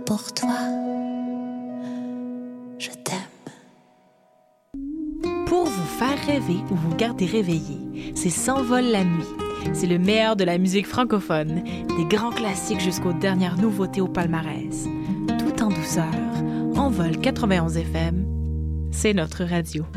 pour toi. Je t'aime. Pour vous faire rêver ou vous garder réveillé, c'est S'envole la nuit. C'est le meilleur de la musique francophone, des grands classiques jusqu'aux dernières nouveautés au palmarès. Tout en douceur, Envol 91 FM, c'est notre radio.